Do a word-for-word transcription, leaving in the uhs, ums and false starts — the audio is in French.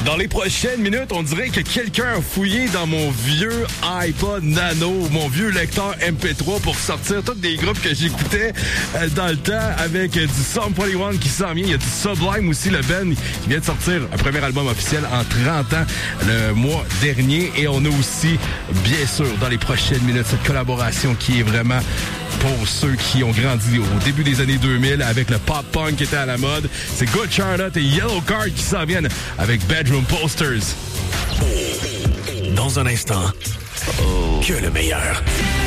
Dans les prochaines minutes, on dirait que quelqu'un a fouillé dans mon vieux iPod Nano, mon vieux lecteur M P trois pour sortir tous des groupes que j'écoutais euh, dans le temps avec euh, du Sum vingt et un qui s'en vient. Il y a du Sublime aussi, le Ben, qui vient de sortir un premier album officiel en trente ans le mois dernier. Et on a aussi, bien sûr, dans les prochaines minutes, cette collaboration qui est vraiment pour ceux qui ont grandi au début des années deux mille avec le pop-punk qui était à la mode. C'est Good Charlotte et Yellow Card qui s'en viennent avec Bedroom Posters. Dans un instant, oh. que le meilleur.